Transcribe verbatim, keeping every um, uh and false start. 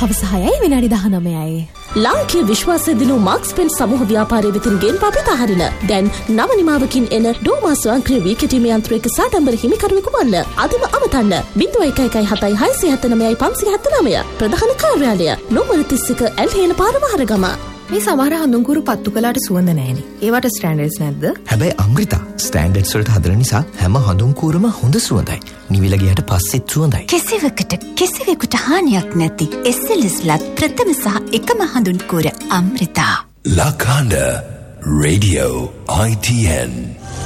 හවස හයයි විනාඩි දහනවයයි. ලාංකීය විශ්වාසය දිනු මාක්ස් පෙන් සමූහ ව්‍යාපාරයේ වෙතින් ගෙන් පාපිත හරින දැන් නව නිමාවකින් එන ඩෝමා ස්වයංක්‍රීය වී කෙටීමේ යන්ත්‍රයක සාඩම්බර හිමිකරුවෙකු වන්න. අදම අමතන්න ज़ीरो एक एक सात छह सात नौ पाँच सात नौ ප්‍රධාන කාර්යාලය නොමර තිස් එක ඇල්හේන පාර වහරගම. මේ සමහර හඳුන්කුරු පත්තු කළාට සුවඳ නැහෙනි. ඒවට ස්ටෑන්ඩඩ්ස් නැද්ද? හැබැයි අමෘතා ස්ටෑන්ඩඩ්ස් වලට හදන නිසා හැම හඳුන්කුරම හොඳ සුවඳයි. නිවිල ගියට පස්සෙත් සුවඳයි. කෙසෙවකට කෙසෙවෙකුට හානියක් නැති එස්එල්එස්ලත් ප්‍රථම සහ එකම හඳුන්කුර අමෘතා. Lakanda Radio I T N